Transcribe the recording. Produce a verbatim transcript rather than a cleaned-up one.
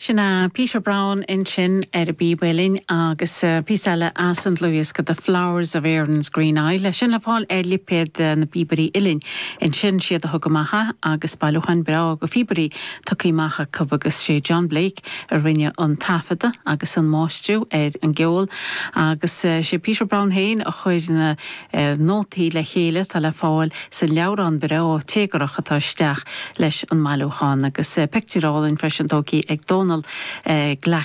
Sinna Peter Brown in sin ar a bíbélin agus uh, písala a Saint Louis go the Flowers of Erin's Green Isle. Sin le fáil ar lipéad uh, na bíbarí ilin in sin siad a thugamacha agus bailúchan bra go fíbarí tucaímacha cubagus sé John Blake a rinne an tafada agus an máistú ar an geol agus uh, sé Peter Brown hain a chuir na uh, nótaí le chéile tá le fáil sa leabhran bra tégarach atá isteach leis an mailúchan agus uh, picturálinn freisin tógaí ag Donald uh,